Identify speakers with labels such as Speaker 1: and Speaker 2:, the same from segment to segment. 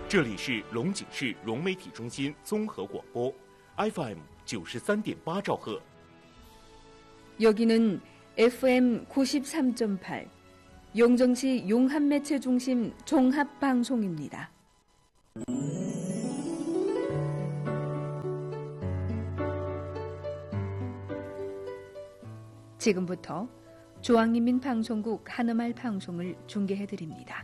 Speaker 1: 这里是龙井市融媒体中心综合广播 FM 93.8兆赫。
Speaker 2: 여기는 FM 93.8 용정시 용합매체중심 종합방송입니다. 지금부터 중앙인민방송국 한음말 방송을 중계해드립니다.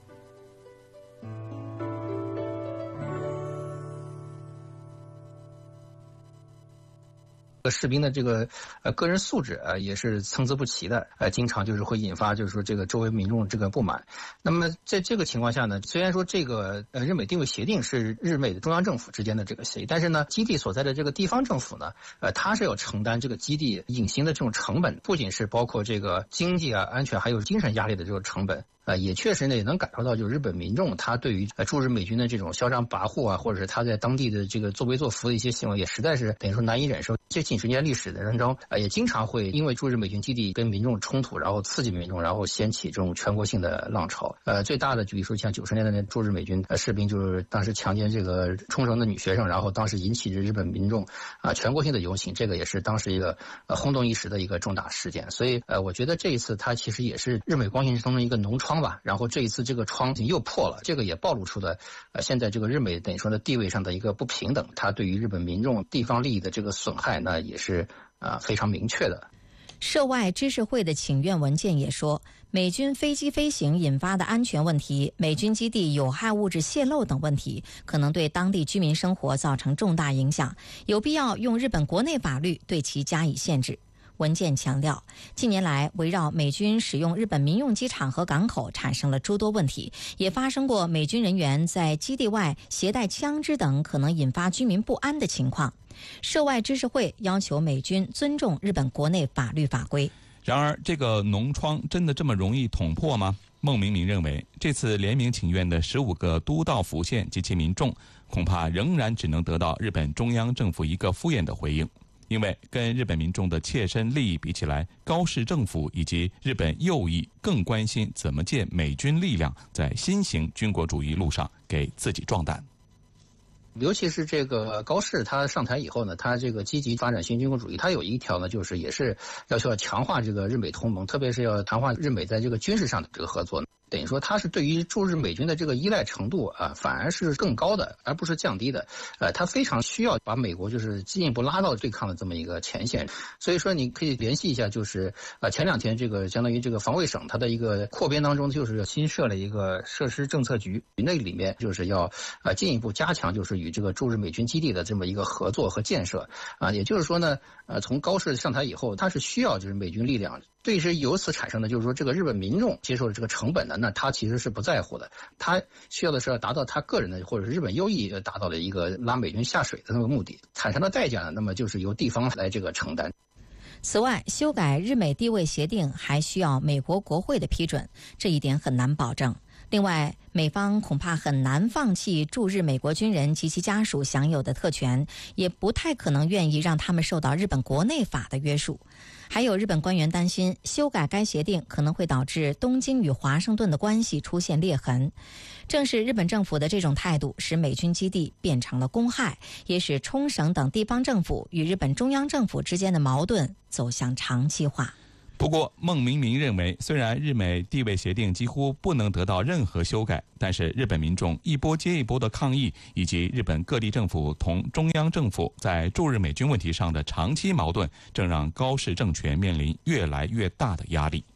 Speaker 3: 士兵的这个个人素质也是参差不齐的，经常就是会引发就是说这个周围民众这个不满。那么在这个情况下呢，虽然说这个日美定位协定是日美的中央政府之间的这个协议，但是呢，基地所在的这个地方政府呢，它是要承担这个基地隐形的这种成本，不仅是包括这个经济安全，还有精神压力的这种成本。 也确实呢，也能感受到，就是日本民众他对于驻日美军的这种嚣张跋扈或者是他在当地的这个作威作福的一些行为，也实在是等于说难以忍受。这几十年历史的当中，也经常会因为驻日美军基地跟民众冲突，然后刺激民众，然后掀起这种全国性的浪潮。最大的举例说，像90年代的驻日美军士兵，就是当时强奸这个冲绳的女学生，然后当时引起日本民众全国性的游行，这个也是当时一个轰动一时的一个重大事件。所以我觉得这一次它其实也是日美关系当中一个脓疮吧。然后这一次这个疮又破了，这个也暴露出了现在这个日美等于说的地位上的一个不平等，它对于日本民众地方利益的这个损害呢，也是非常明确的。
Speaker 4: 涉外知识会的请愿文件也说，美军飞机飞行引发的安全问题、美军基地有害物质泄漏等问题，可能对当地居民生活造成重大影响，有必要用日本国内法律对其加以限制。 文件强调，近年来围绕美军使用日本民用机场和港口产生了诸多问题，也发生过美军人员在基地外携带枪支等可能引发居民不安的情况。涉外知识会要求美军尊重日本国内法律法规。
Speaker 5: 然而，这个脓疮真的这么容易捅破吗？孟明明认为，这次联名请愿的15个都道府县及其民众，恐怕仍然只能得到日本中央政府一个敷衍的回应。 因为跟日本民众的切身利益比起来，高市政府以及日本右翼更关心怎么借美军力量在新型军国主义路上给自己壮胆。
Speaker 3: 尤其是这个高市，他上台以后呢，他这个积极发展新军国主义，他有一条呢，就是也是要求要强化这个日美同盟，特别是要强化日美在这个军事上的这个合作。 等于说，它是对于驻日美军的这个依赖程度反而是更高的，而不是降低的。它非常需要把美国就是进一步拉到对抗的这么一个前线。所以说，你可以联系一下，就是前2天这个相当于这个防卫省它的一个扩编当中，就是新设了一个设施政策局，那里面就是要进一步加强就是与这个驻日美军基地的这么一个合作和建设也就是说呢，从高市上台以后，它是需要就是美军力量。 对，是由此产生的，就是说，这个日本民众接受的这个成本呢，那他其实是不在乎的，他需要的是要达到他个人的或者是日本右翼达到的一个拉美军下水的那个目的，产生的代价呢，那么就是由地方来这个承担。
Speaker 4: 此外，修改日美地位协定还需要美国国会的批准，这一点很难保证。另外，美方恐怕很难放弃驻日美国军人及其家属享有的特权，也不太可能愿意让他们受到日本国内法的约束。还有日本官员担心，修改该协定可能会导致东京与华盛顿的关系出现裂痕。正是日本政府的这种态度，使美军基地变成了公害，也使冲绳等地方政府与日本中央政府之间的矛盾走向长期化。
Speaker 5: 不过，孟明明认为，虽然日美地位协定几乎不能得到任何修改，但是日本民众一波接一波的抗议，以及日本各地政府同中央政府在驻日美军问题上的长期矛盾，正让高市政权面临越来越大的压力。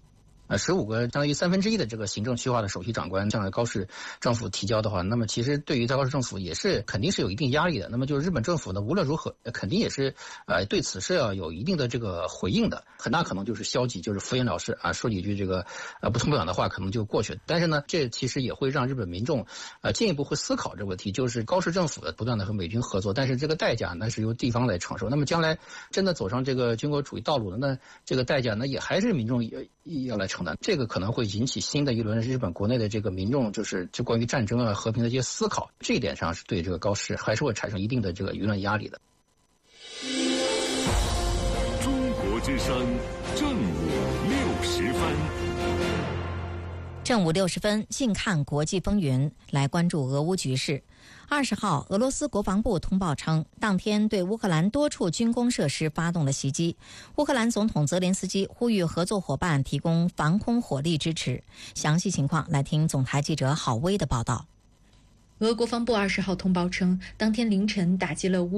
Speaker 3: 15个相当于1/3的这个行政区划的首席长官向高市政府提交的话，那么其实对于高市政府也是肯定是有一定压力的。那么就是日本政府呢，无论如何肯定也是对此是要有一定的这个回应的。很大可能就是消极，就是敷衍了事说几句这个不痛不痒的话，可能就过去了。但是呢，这其实也会让日本民众进一步会思考这个问题，就是高市政府不断的和美军合作，但是这个代价呢是由地方来承受。那么将来真的走上这个军国主义道路呢，那这个代价呢也还是民众要来承担，这个可能会引起新的一轮日本国内的这个民众就是就关于战争和平的一些思考，这一点上是对这个高市还是会产生一定的这个舆论压力的。
Speaker 6: 中国之声正午60分。
Speaker 4: 正午60分，近看国际风云，来关注俄乌局势。20号，俄罗斯国防部通报称，当天对乌克兰多处军工设施发动了袭击。乌克兰总统泽连斯基呼吁合作伙伴提供防空火力支持。详细情况来听总台记者郝薇的报道。
Speaker 6: 俄国防部20号通报称，当天凌晨打击了乌